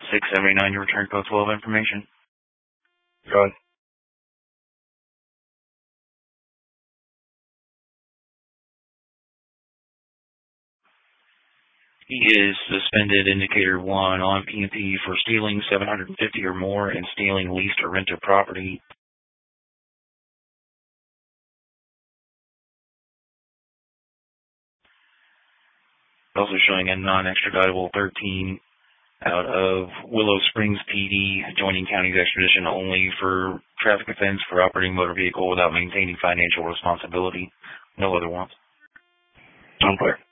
679, your return code 12 information. Go ahead. He is suspended indicator 1 on P&P for stealing $750 or more and stealing leased or rented property. Also showing a non-extraditable 13 out of Willow Springs PD, joining county's extradition only for traffic offense for operating motor vehicle without maintaining financial responsibility. No other warrants. I'm clear.